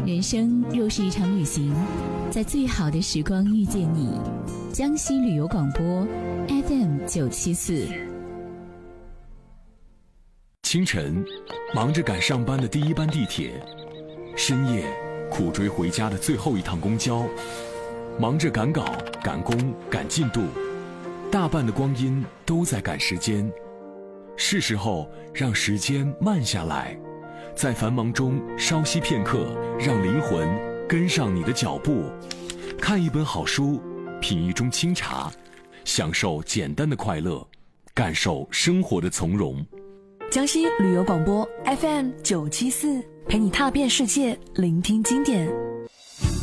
人生若是一场旅行，在最好的时光遇见你。江西旅游广播 FM974。 清晨，忙着赶上班的第一班地铁；深夜，苦追回家的最后一趟公交；忙着赶稿、赶工、赶进度，大半的光阴都在赶时间。是时候让时间慢下来，在繁忙中稍息片刻，让灵魂跟上你的脚步。看一本好书，品一盅清茶，享受简单的快乐，感受生活的从容。 江西旅游广播 FM974，陪你踏遍世界，聆听经典。